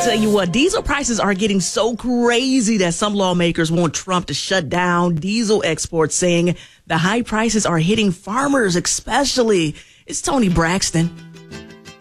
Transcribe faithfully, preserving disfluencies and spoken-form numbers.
tell you what, diesel prices are getting so crazy that some lawmakers want Trump to shut down diesel exports, saying the high prices are hitting farmers especially. It's Tony Braxton.